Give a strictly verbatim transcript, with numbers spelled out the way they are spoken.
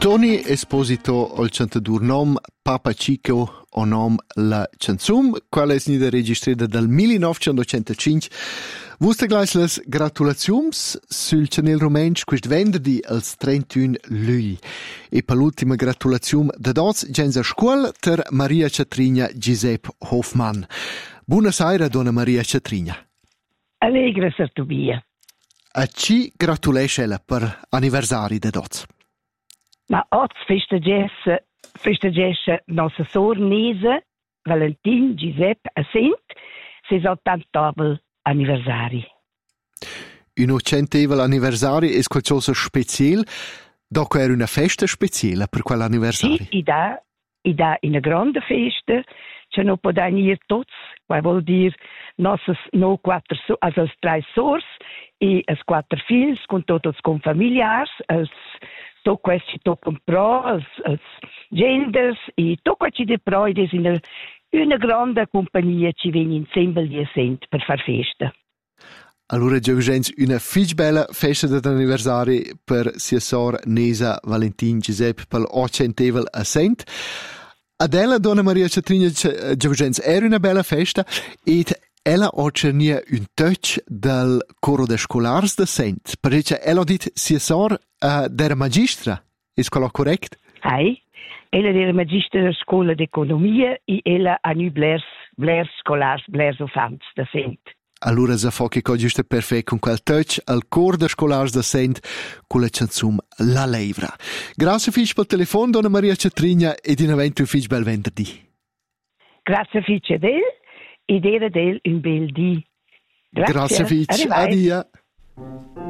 Toni Esposito al chantadur nom Papa Chico o nom La Chanzum, qual es nida registrata dal millinovecentocinque. Vuste gleich las gratulaziums sul channel romensch quest venderdi als trentuno luglio. E per l'ultima gratulazium da dots gens a scuol ter Maria Catrina Giuseppe Hoffmann. Buonasera, donna Maria Catrina. Allegra, Sir Tobia. A ci gratulesce ella per anniversari da dots? Ma oggi festeggiesse, festeggiesse nostra sornese Valentin Giuseppe a Sent, sessantottavo anniversari. Un ocentevel anniversari è qualcosa speciale? Dopo era una festa speciale per quell'anniversario? Sì, ida, ida una grande festa, c'è non può venire tutti, qua vuol dire nostre no quattro, also als tre sors e als quattro figli, con tutti con familiari, als to questi toccano pro, als, als genders e to questi de pro, ed è una, una grande compagnia ci viene insieme di sent per far festa. Allora, Giovgens, una fig bella festa d'anniversari per sia sor Nesa Valentin Giuseppe per l'ocentevel a Sent. Adela, donna Maria Catrina Giovgens, era una bella festa ed ella ha cernia un touch del coro de scolars de Sent. Perché ella ha dit sia sor uh, dera magistra. È quello correct? Sì, ella era magistra della scuola d'economia e ella ha nu blers, blers scolars, blers ufants de Sent. Allora se fa che cosa giusto perfetto con quel touch al cor de scolars de Sent con la canzone La Leivra. Grazie fisch pel telefono, donna Maria Catrina, ed in avento un fisch bel venerdì. Grazie fisch del ed era del un bel dì. Grazie, Grazie fisch, addio.